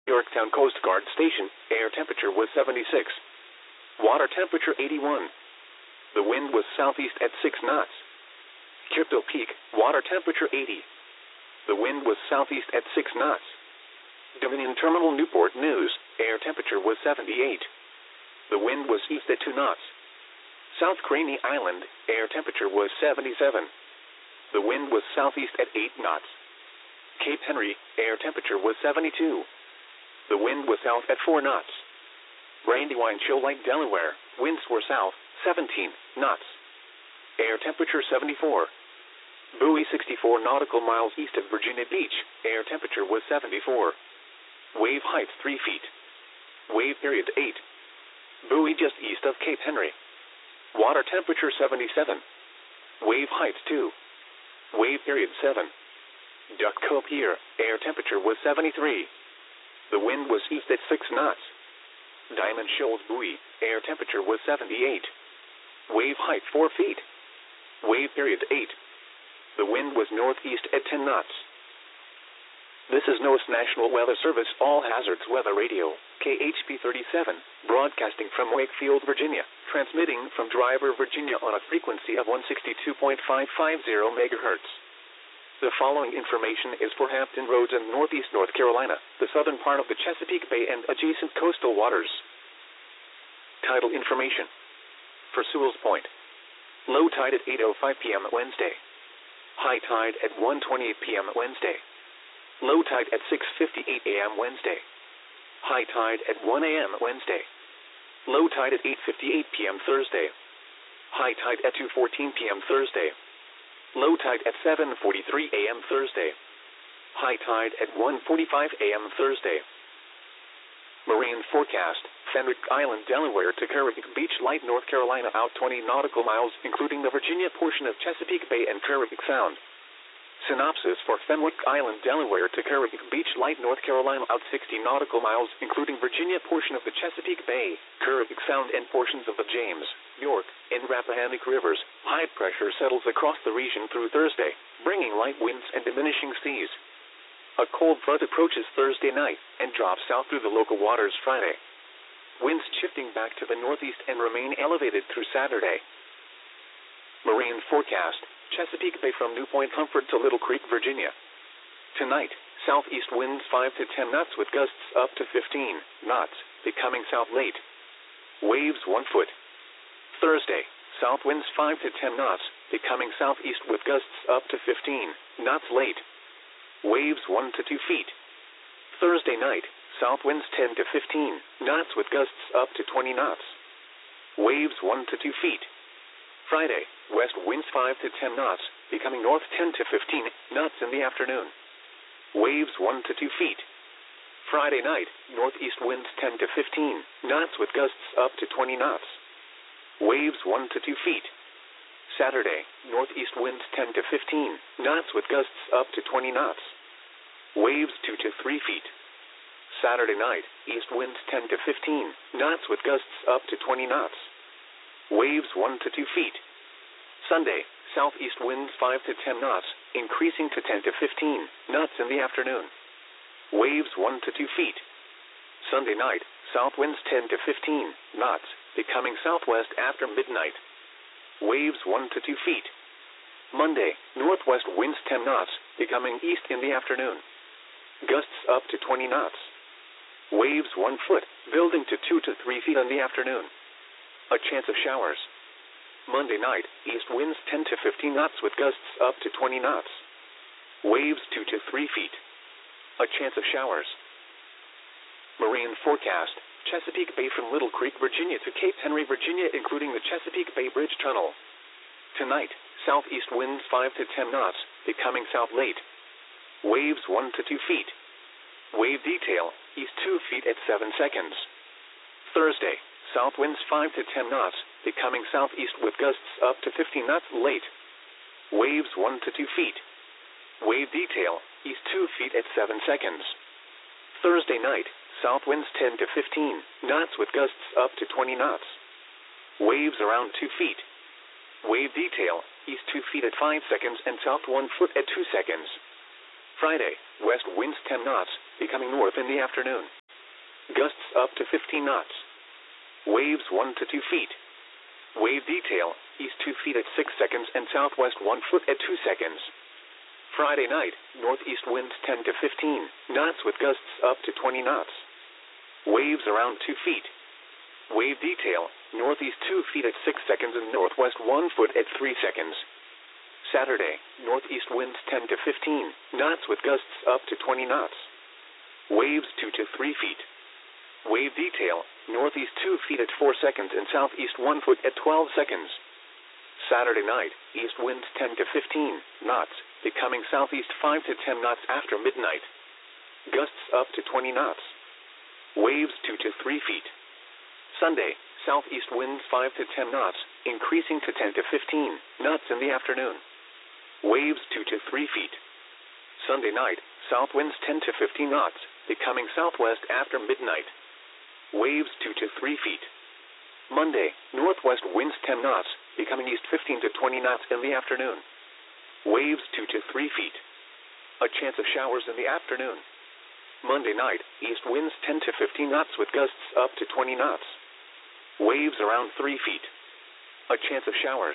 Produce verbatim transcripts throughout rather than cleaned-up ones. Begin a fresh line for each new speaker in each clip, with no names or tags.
Yorktown Coast Guard Station, air temperature was seventy-six. Water temperature eighty-one. The wind was southeast at six knots. Crypto Peak, water temperature eighty. The wind was southeast at six knots. Dominion Terminal Newport News, air temperature was seventy-eight. The wind was east at two knots. South Craney Island, air temperature was seventy-seven. The wind was southeast at eight knots. Cape Henry, air temperature was seventy-two. The wind was south at four knots. Brandywine Shoal Lake, Delaware, winds were south, seventeen knots. Air temperature seventy-four. Bowie, sixty-four nautical miles east of Virginia Beach, air temperature was seventy-four. Wave height three feet. Wave period eight. Bowie just east of Cape Henry. Water temperature seventy-seven. Wave height two. Wave period seven. Duck Cove Pier, air temperature was seventy-three. The wind was east at six knots. Diamond Shoals Buoy, air temperature was seventy-eight. Wave height four feet. Wave period eight. The wind was northeast at ten knots. This is NOAA's National Weather Service All Hazards Weather Radio, K H P thirty-seven, broadcasting from Wakefield, Virginia, transmitting from Driver, Virginia on a frequency of one sixty-two point five five zero megahertz. The following information is for Hampton Roads and Northeast North Carolina, the southern part of the Chesapeake Bay and adjacent coastal waters. Tidal information. For Sewell's Point. Low tide at eight oh five p.m. Wednesday. High tide at one twenty-eight p.m. Wednesday. Low tide at six fifty-eight a.m. Wednesday. High tide at one a.m. Wednesday. Low tide at eight fifty-eight p.m. Thursday. High tide at two fourteen p.m. Thursday. Low tide at seven forty-three a.m. Thursday. High tide at one forty-five a.m. Thursday. Marine forecast, Fenwick Island, Delaware to Kerrigan Beach, Light, North Carolina, out twenty nautical miles, including the Virginia portion of Chesapeake Bay and Kerrigan Sound. Synopsis for Fenwick Island, Delaware to Kerrigan Beach, Light, North Carolina, out sixty nautical miles, including Virginia portion of the Chesapeake Bay, Kerrigan Sound and portions of the James, York, and Rappahannock rivers. High pressure settles across the region through Thursday, bringing light winds and diminishing seas. A cold front approaches Thursday night and drops south through the local waters Friday. Winds shifting back to the northeast and remain elevated through Saturday. Marine forecast, Chesapeake Bay from New Point Comfort to Little Creek, Virginia. Tonight, southeast winds five to ten knots with gusts up to fifteen knots, becoming south late. Waves one foot. Thursday, south winds five to ten knots, becoming southeast with gusts up to fifteen knots late. Waves one to two feet. Thursday night, south winds ten to fifteen knots with gusts up to twenty knots. Waves one to two feet. Friday, west winds five to ten knots, becoming north ten to fifteen knots in the afternoon. Waves one to two feet. Friday night, northeast winds ten to fifteen knots with gusts up to twenty knots. Waves one to two feet. Saturday, northeast winds ten to fifteen knots with gusts up to twenty knots. Waves two to three feet. Saturday night, east winds ten to fifteen knots with gusts up to twenty knots. Waves one to two feet. Sunday, southeast winds five to ten knots, increasing to ten to fifteen knots in the afternoon. Waves one to two feet. Sunday night, south winds ten to fifteen knots, becoming southwest after midnight. Waves one to two feet. Monday, northwest winds ten knots, becoming east in the afternoon. Gusts up to twenty knots. Waves one foot, building to two to three feet in the afternoon. A chance of showers. Monday night, east winds ten to fifteen knots with gusts up to twenty knots. Waves two to three feet. A chance of showers. Marine forecast, Chesapeake Bay from Little Creek, Virginia to Cape Henry, Virginia, including the Chesapeake Bay Bridge Tunnel. Tonight, southeast winds five to ten knots, becoming south late. Waves one to two feet. Wave detail, east two feet at seven seconds. Thursday, south winds five to ten knots, becoming southeast with gusts up to fifteen knots late. Waves one to two feet. Wave detail, east two feet at seven seconds. Thursday night, south winds ten to fifteen knots with gusts up to twenty knots. Waves around two feet. Wave detail, east two feet at five seconds and south one foot at two seconds. Friday, west winds ten knots, becoming north in the afternoon. Gusts up to fifteen knots. Waves one to two feet. Wave detail, east two feet at six seconds and southwest one foot at two seconds. Friday night, northeast winds ten to fifteen knots with gusts up to twenty knots. Waves around two feet. Wave detail, northeast two feet at six seconds and northwest one foot at three seconds. Saturday, northeast winds ten to fifteen knots with gusts up to twenty knots. Waves two to three feet. Wave detail, northeast two feet at four seconds and southeast one foot at twelve seconds. Saturday night, east winds ten to fifteen knots, becoming southeast five to ten knots after midnight. Gusts up to twenty knots. Waves two to three feet. Sunday, southeast winds five to ten knots, increasing to ten to fifteen knots in the afternoon. Waves two to three feet. Sunday night, south winds ten to fifteen knots, becoming southwest after midnight. Waves two to three feet. Monday, northwest winds ten knots, becoming east fifteen to twenty knots in the afternoon. Waves two to three feet. A chance of showers in the afternoon. Monday night, east winds ten to fifteen knots with gusts up to twenty knots. Waves around three feet. A chance of showers.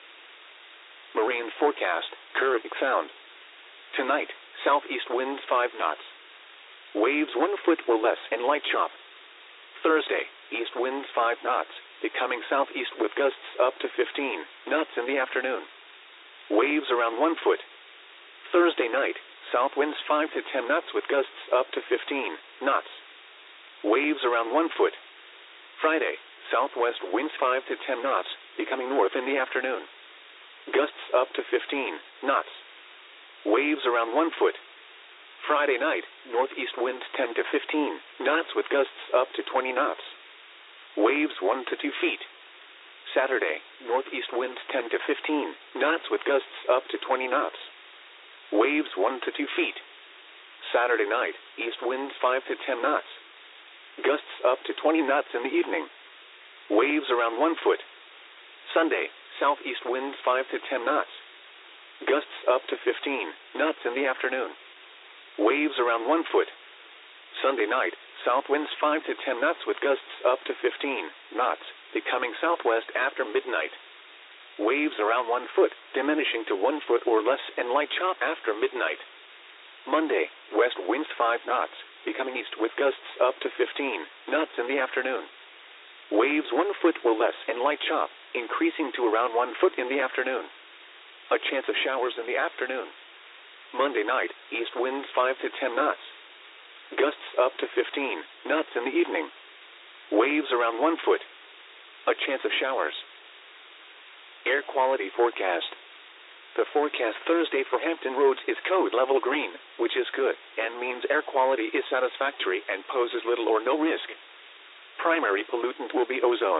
Marine forecast, Caribbean Sound. Tonight, southeast winds five knots. Waves one foot or less and light chop. Thursday, east winds five knots, becoming southeast with gusts up to fifteen knots in the afternoon. Waves around one foot. Thursday night, south winds five to ten knots with gusts up to fifteen knots. Waves around one foot. Friday, southwest winds five to ten knots, becoming north in the afternoon. Gusts up to fifteen knots. Waves around one foot. Friday night, northeast winds ten to fifteen knots with gusts up to twenty knots. Waves one to two feet. Saturday, northeast winds ten to fifteen knots with gusts up to twenty knots. Waves one to two feet. Saturday night, east winds five to ten knots. Gusts up to twenty knots in the evening. Waves around one foot. Sunday, southeast winds five to ten knots. Gusts up to fifteen knots in the afternoon. Waves around one foot. Sunday night, south winds five to ten knots with gusts up to fifteen knots, becoming southwest after midnight. Waves around one foot, diminishing to one foot or less and light chop after midnight. Monday, west winds five knots, becoming east with gusts up to fifteen knots in the afternoon. Waves one foot or less and light chop, increasing to around one foot in the afternoon. A chance of showers in the afternoon. Monday night, east winds five to ten knots. Gusts up to fifteen knots in the evening. Waves around one foot. A chance of showers. Air quality forecast. The forecast Thursday for Hampton Roads is code level green, which is good, and means air quality is satisfactory and poses little or no risk. Primary pollutant will be ozone.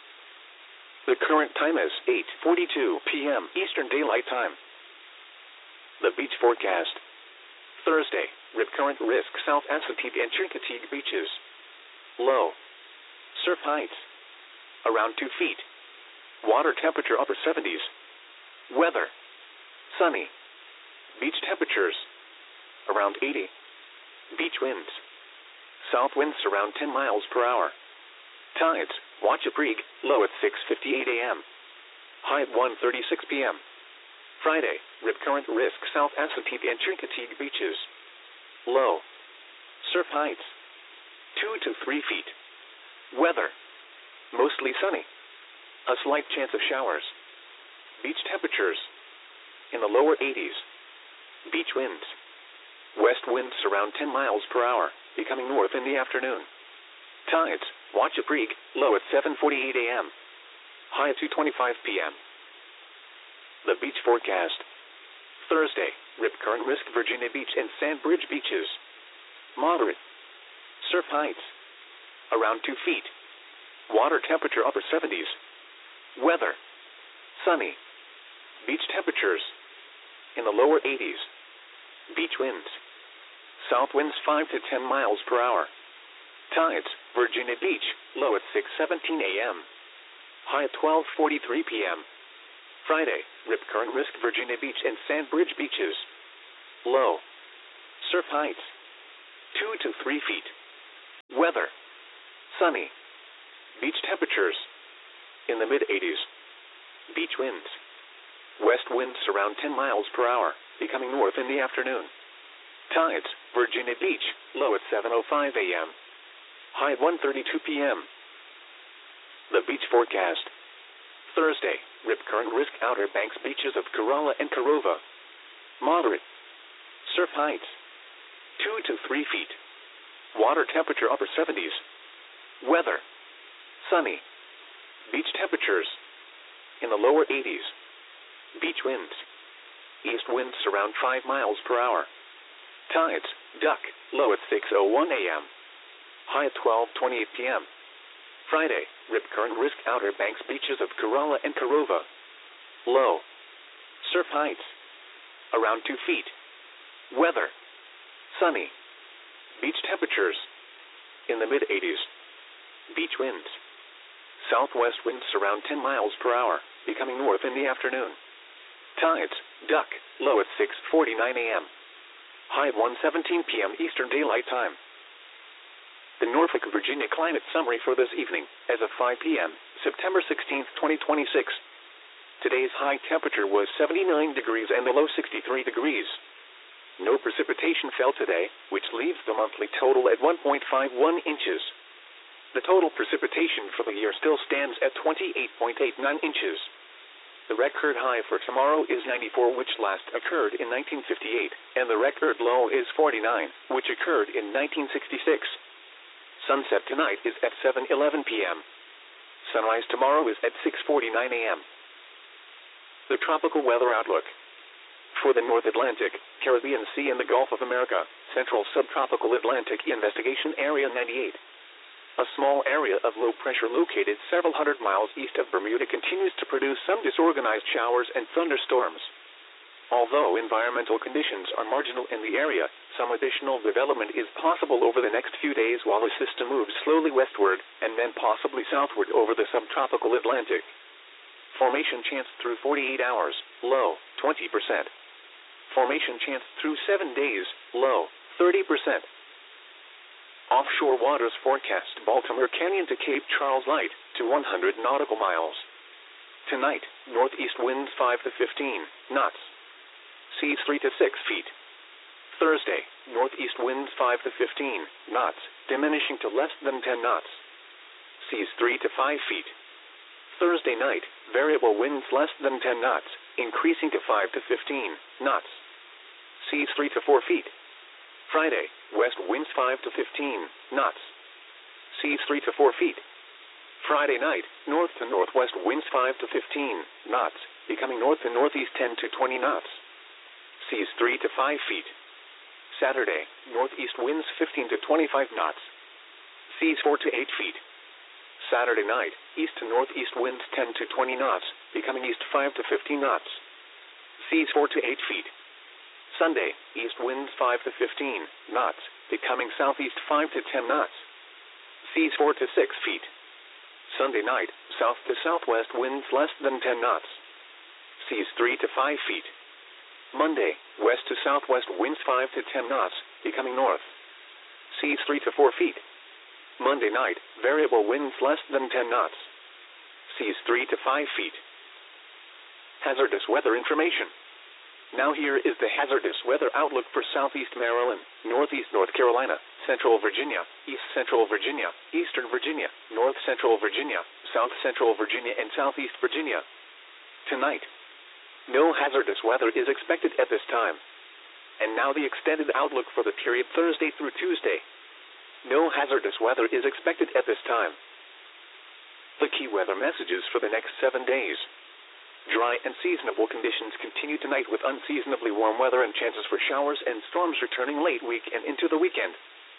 The current time is eight forty-two p m Eastern Daylight Time. The beach forecast. Thursday, rip current risk South Assateague and Chincoteague beaches. Low. Surf heights. Around two feet. Water temperature upper seventies. Weather. Sunny. Beach temperatures. Around eighty. Beach winds. South winds around ten miles per hour. Tides, Wachapreague, low at six fifty-eight a m High at one thirty-six p m Friday, rip current risk South Assateague and Chincoteague beaches. Low. Surf heights. two to three feet. Weather. Mostly sunny. A slight chance of showers. Beach temperatures. In the lower eighties. Beach winds. West winds around ten miles per hour, becoming north in the afternoon. Tides, Wachapreague, low at seven forty-eight a m High at two twenty-five p m The beach forecast. Thursday, rip current risk Virginia Beach and Sandbridge beaches. Moderate. Surf heights. Around two feet. Water temperature upper seventies. Weather. Sunny. Beach temperatures. In the lower eighties. Beach winds. South winds five to ten miles per hour. Tides, Virginia Beach, low at six seventeen a m High at twelve forty-three p m Friday, rip current risk Virginia Beach and Sandbridge beaches. Low. Surf heights. two to three feet. Weather: sunny. Beach temperatures in the mid eighties. Beach winds: west winds around ten miles per hour, becoming north in the afternoon. Tides: Virginia Beach, low at seven oh five a m High at one thirty-two p m The beach forecast: Thursday, rip current risk Outer Banks beaches of Corolla and Carova. Moderate. Surf heights: two to three feet. Water temperature upper seventies. Weather: sunny. Beach temperatures in the lower eighties. Beach winds: east winds around five miles per hour. Tides: duck, low at six oh one a m High at twelve twenty-eight p m Friday, rip current risk Outer Banks beaches of Corolla and Carova. Low. Surf heights: around two feet. Weather: sunny. Beach temperatures in the mid eighties. Beach winds: southwest winds around ten miles per hour, becoming north in the afternoon. Tides: duck, low at six forty-nine a m High at one seventeen p m Eastern Daylight Time. The Norfolk, Virginia climate summary for this evening, as of five p m, September sixteenth, twenty twenty-six. Today's high temperature was seventy-nine degrees and the low sixty-three degrees. No precipitation fell today, which leaves the monthly total at one point five one inches. The total precipitation for the year still stands at twenty-eight point eight nine inches. The record high for tomorrow is ninety-four, which last occurred in nineteen fifty-eight, and the record low is forty-nine, which occurred in nineteen sixty-six. Sunset tonight is at seven eleven p m Sunrise tomorrow is at six forty-nine a m The tropical weather outlook. For the North Atlantic, Caribbean Sea and the Gulf of America, Central Subtropical Atlantic Investigation Area ninety-eight. A small area of low pressure located several hundred miles east of Bermuda continues to produce some disorganized showers and thunderstorms. Although environmental conditions are marginal in the area, some additional development is possible over the next few days while the system moves slowly westward, and then possibly southward over the subtropical Atlantic. Formation chance through forty-eight hours, low, twenty percent. Formation chance through seven days, low, thirty percent. Offshore waters forecast: Baltimore Canyon to Cape Charles light to one hundred nautical miles. Tonight, northeast winds five to fifteen knots. Seas three to six feet. Thursday, northeast winds five to fifteen knots, diminishing to less than ten knots. Seas three to five feet. Thursday night, variable winds less than ten knots, increasing to five to fifteen knots. Seas three to four feet. Friday, west winds five to fifteen knots. Seas three to four feet. Friday night, north to northwest winds five to fifteen knots, becoming north to northeast ten to twenty knots. Seas three to five feet. Saturday, northeast winds fifteen to twenty-five knots. Seas four to eight feet. Saturday night, east to northeast winds ten to twenty knots, becoming east five to fifteen knots. Seas four to eight feet. Sunday, east winds five to fifteen knots, becoming southeast five to ten knots. Seas four to six feet. Sunday night, south to southwest winds less than ten knots. Seas three to five feet. Monday, west to southwest winds five to ten knots, becoming north. Seas three to four feet. Monday night, variable winds less than ten knots. Seas three to five feet. Hazardous weather information. Now here is the hazardous weather outlook for southeast Maryland, northeast North Carolina, central Virginia, east central Virginia, eastern Virginia, north central Virginia, south central Virginia, and southeast Virginia. Tonight, no hazardous weather is expected at this time. And now the extended outlook for the period Thursday through Tuesday. No hazardous weather is expected at this time. The key weather messages for the next seven days. Dry and seasonable conditions continue tonight with unseasonably warm weather and chances for showers and storms returning late week and into the weekend.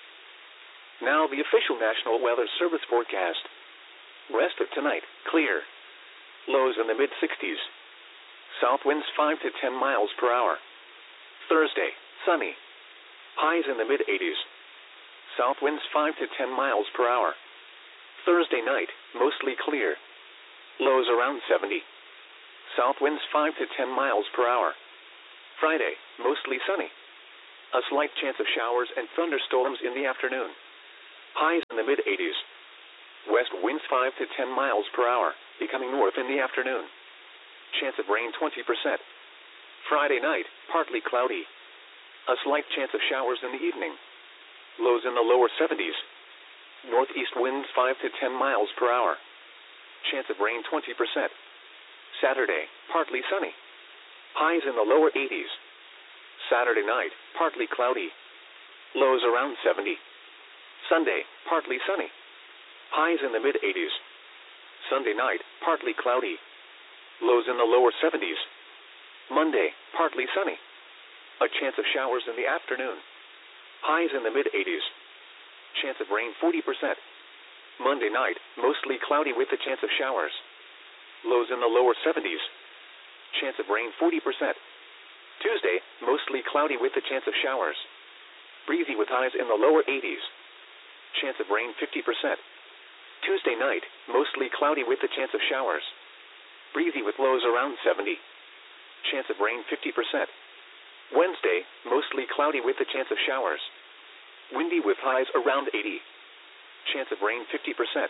Now the official National Weather Service forecast. Rest of tonight, clear. Lows in the mid sixties. South winds five to ten miles per hour. Thursday, sunny. Highs in the mid eighties. South winds five to ten miles per hour. Thursday night, mostly clear. Lows around seventy. South winds five to ten miles per hour. Friday, mostly sunny. A slight chance of showers and thunderstorms in the afternoon. Highs in the mid eighties. West winds five to ten miles per hour, becoming north in the afternoon. Chance of rain twenty percent. Friday night, partly cloudy. A slight chance of showers in the evening. Lows in the lower seventies. Northeast winds five to ten miles per hour. Chance of rain twenty percent. Saturday, partly sunny. Highs in the lower eighties. Saturday night, partly cloudy. Lows around seventy. Sunday, partly sunny. Highs in the mid eighties. Sunday night, partly cloudy. Lows in the lower seventies. Monday, partly sunny. A chance of showers in the afternoon. Highs in the mid eighties. Chance of rain forty percent. Monday night, mostly cloudy with a chance of showers. Lows in the lower seventies. Chance of rain forty percent. Tuesday, mostly cloudy with a chance of showers. Breezy with highs in the lower eighties. Chance of rain fifty percent. Tuesday night, mostly cloudy with a chance of showers. Breezy with lows around seventy. Chance of rain fifty percent. Wednesday, mostly cloudy with a chance of showers. Windy with highs around eighty. Chance of rain fifty percent.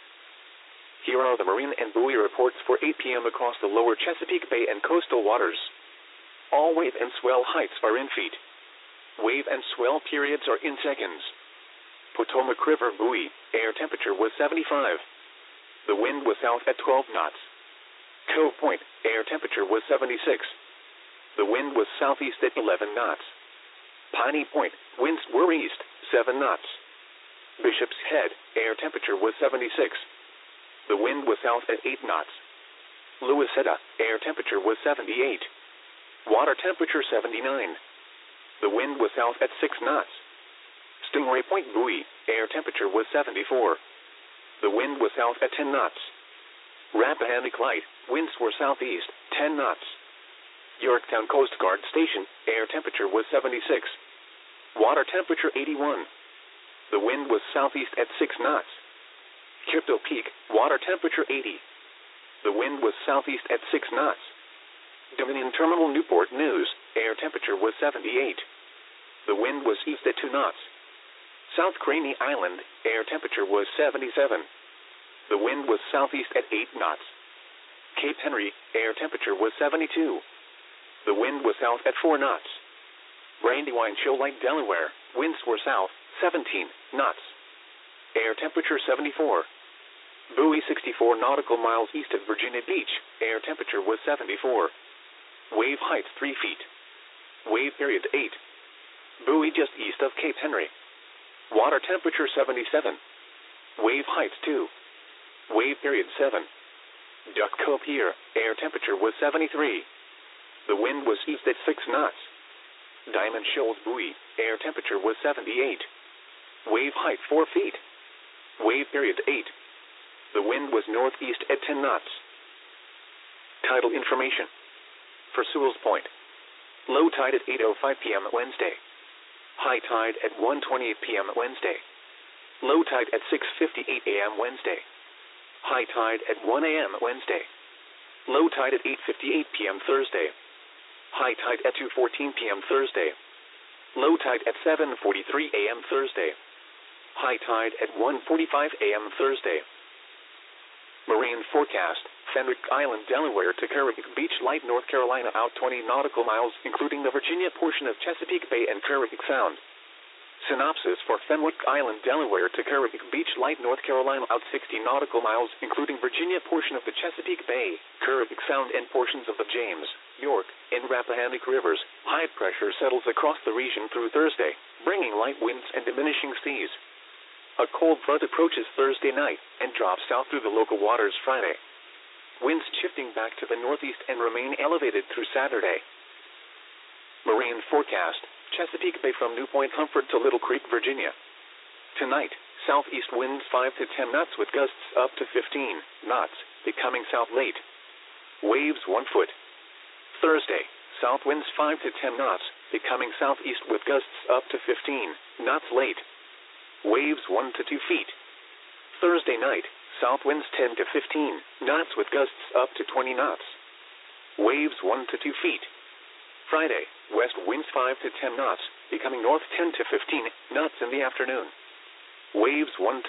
Here are the marine and buoy reports for eight p m across the lower Chesapeake Bay and coastal waters. All wave and swell heights are in feet. Wave and swell periods are in seconds. Potomac River buoy, air temperature was seventy-five. The wind was south at twelve knots. Cove Point, air temperature was seventy-six. The wind was southeast at eleven knots. Piney Point, winds were east, seven knots. Bishop's Head, air temperature was seventy-six. The wind was south at eight knots. Louisetta, air temperature was seventy-eight. Water temperature seventy-nine. The wind was south at six knots. Stingray Point buoy, air temperature was seventy-four. The wind was south at ten knots. Rappahannock Light, winds were southeast, ten knots. Yorktown Coast Guard Station, air temperature was seventy-six. Water temperature eighty-one. The wind was southeast at six knots. Crypto Peak, water temperature eighty. The wind was southeast at six knots. Dominion Terminal Newport News, air temperature was seventy-eight. The wind was east at two knots. South Craney Island, air temperature was seventy-seven. The wind was southeast at eight knots. Cape Henry, air temperature was seventy-two. The wind was south at four knots. Brandywine Shoalite, Delaware, winds were south, seventeen knots. Air temperature seventy-four. Bowie sixty-four nautical miles east of Virginia Beach, air temperature was seventy-four. Wave height three feet. Wave period eight. Bowie just east of Cape Henry. Water temperature seventy-seven. Wave height two. Wave period seven. Duck Cove Pier, air temperature was seventy-three. The wind was east at six knots. Diamond Shoals Buoy, air temperature was seventy-eight. Wave height four feet. Wave period eight. The wind was northeast at ten knots. Tidal information. For Sewell's Point. Low tide at eight oh five p m Wednesday. High tide at one twenty-eight p m Wednesday. Low tide at six fifty-eight a m Wednesday. High tide at one a m Wednesday. Low tide at eight fifty-eight p m Thursday. High tide at two fourteen p m Thursday. Low tide at seven forty-three a m Thursday. High tide at one forty-five a m Thursday. Marine forecast. Fenwick Island, Delaware to Kerrigan Beach, Light, North Carolina, out twenty nautical miles, including the Virginia portion of Chesapeake Bay and Kerrigan Sound. Synopsis for Fenwick Island, Delaware to Kerrigan Beach, Light, North Carolina, out sixty nautical miles, including Virginia portion of the Chesapeake Bay, Kerrigan Sound, and portions of the James, York, and Rappahannock rivers. High pressure settles across the region through Thursday, bringing light winds and diminishing seas. A cold front approaches Thursday night and drops south through the local waters Friday. Winds shifting back to the northeast and remain elevated through Saturday. Marine forecast. Chesapeake Bay from New Point Comfort to Little Creek, Virginia. Tonight, southeast winds five to ten knots with gusts up to fifteen knots, becoming south late. Waves one foot. Thursday, south winds five to ten knots, becoming southeast with gusts up to fifteen knots late. Waves one to two feet. Thursday night, south winds ten to fifteen knots with gusts up to twenty knots. Waves one to two feet. Friday, west winds five to ten knots, becoming north ten to fifteen knots in the afternoon. Waves one